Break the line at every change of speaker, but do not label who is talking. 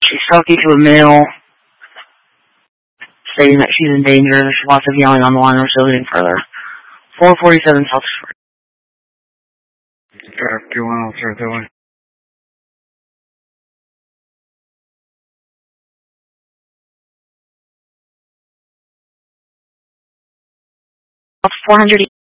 She's talking to a male, stating that she's in danger. There's lots of yelling on the line. We're still getting further. 447 South Street.
Traffic 21, sir, that way.
400